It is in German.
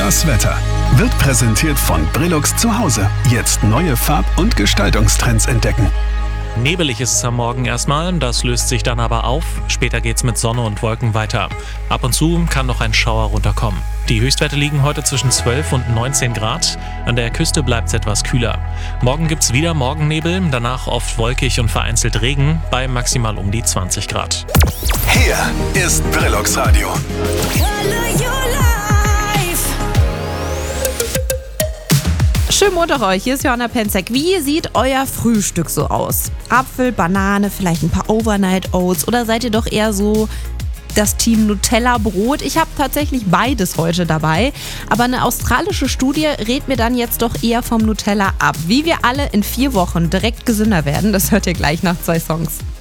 Das Wetter wird präsentiert von Brillux zu Hause. Jetzt neue Farb- und Gestaltungstrends entdecken. Nebelig ist es am Morgen erstmal, das löst sich dann aber auf. Später geht's mit Sonne und Wolken weiter. Ab und zu kann noch ein Schauer runterkommen. Die Höchstwerte liegen heute zwischen 12 und 19 Grad. An der Küste bleibt's etwas kühler. Morgen gibt's wieder Morgennebel, danach oft wolkig und vereinzelt Regen, bei maximal um die 20 Grad. Hier ist Brillux Radio. Schönen Montag euch, hier ist Johanna Penzek. Wie sieht euer Frühstück so aus? Apfel, Banane, vielleicht ein paar Overnight Oats oder seid ihr doch eher so das Team Nutella-Brot? Ich habe tatsächlich beides heute dabei, aber eine australische Studie rät mir dann jetzt doch eher vom Nutella ab. Wie wir alle in 4 Wochen direkt gesünder werden, das hört ihr gleich nach 2 Songs.